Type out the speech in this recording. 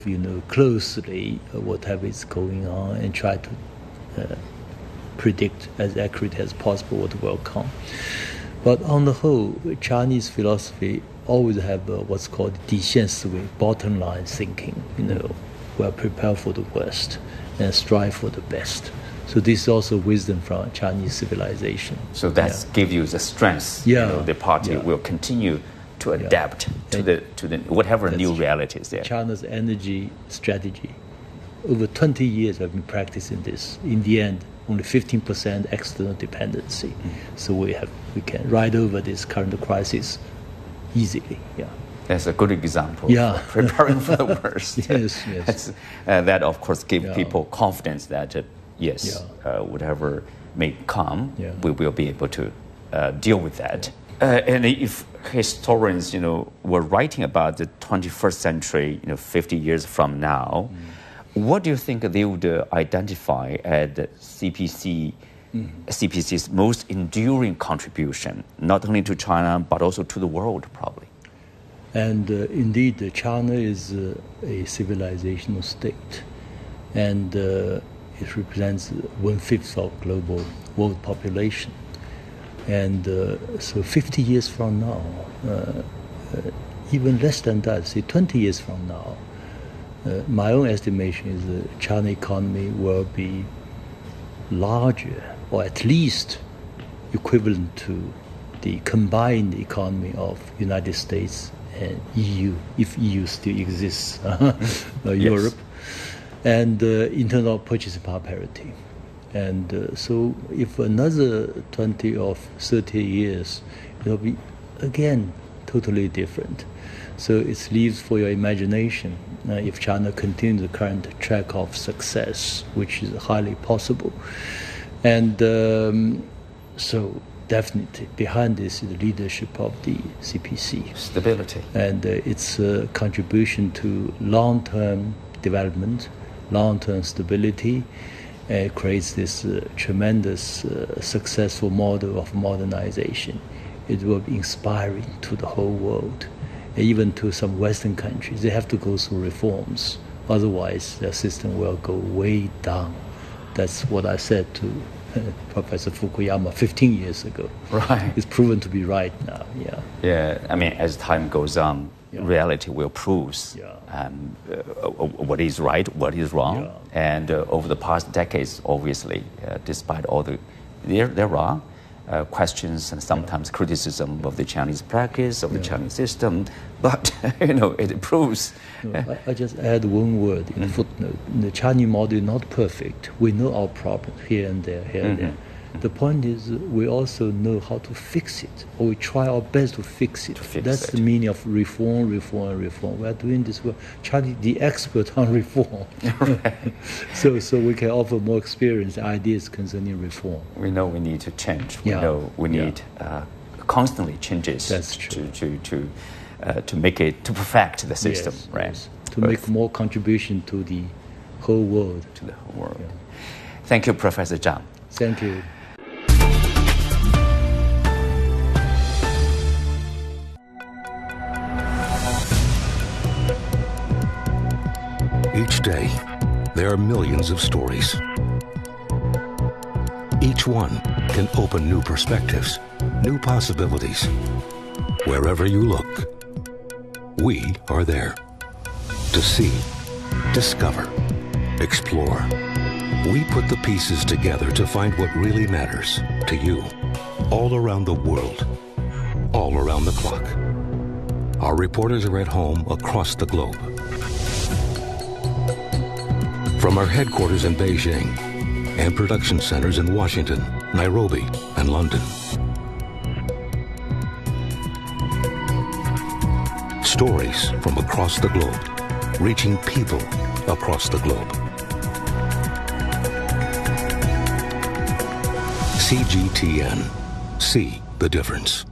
closely whatever is going on and try to predict as accurately as possible what will come. But on the whole, Chinese philosophy always have what's called 底线思维, bottom line thinking. We are prepared for the worst and strive for the best. So this is also wisdom from Chinese civilization. So that gives you the strength. The party will continue to adapt to the whatever new reality is there. China's energy strategy. Over 20 years I've been practicing this. In the end, only 15% external dependency. So we can ride over this current crisis easily. That's a good example. Preparing for the worst. Yes. That of course gives people confidence that whatever may come, we will be able to deal with that. And if historians, were writing about the 21st century, 50 years from now, what do you think they would identify as the CPC's most enduring contribution, not only to China, but also to the world, probably? And indeed, China is a civilizational state, and it represents 1/5 of global world population. And so 50 years from now, even less than that, say 20 years from now, my own estimation is the China economy will be larger, or at least equivalent to the combined economy of United States and EU, if EU still exists, Europe, and internal purchasing power parity. And so if another 20 or 30 years, it will be, again, totally different. So it leaves for your imagination if China continues the current track of success, which is highly possible. And so definitely behind this is the leadership of the CPC. Stability. And its contribution to long-term development, long-term stability, creates this tremendous successful model of modernization. It will be inspiring to the whole world, even to some Western countries. They have to go through reforms. Otherwise, their system will go way down. That's what I said to Professor Fukuyama 15 years ago. Right. It's proven to be right now, I mean, as time goes on, reality will prove what is right, what is wrong. And over the past decades, obviously, despite all there are questions and sometimes criticism of the Chinese practice, of the Chinese system, but it proves. I just add one word in the footnote. The Chinese model is not perfect. We know our problems here and there, and there. The point is, we also know how to fix it, or we try our best to fix it. That's the meaning of reform. We are doing this work. Chinese, the expert on reform. So we can offer more experience, ideas concerning reform. We know we need to change. We know we need constantly changes. That's true. To make it, to perfect the system, right? Yes. To make more contribution to the whole world. To the whole world. Thank you, Professor Zhang. Thank you. Each day, there are millions of stories. Each one can open new perspectives, new possibilities. Wherever you look, we are there to see, discover, explore. We put the pieces together to find what really matters to you, all around the world, all around the clock. Our reporters are at home across the globe. From our headquarters in Beijing and production centers in Washington, Nairobi, and London. Stories from across the globe, reaching people across the globe. CGTN. See the difference.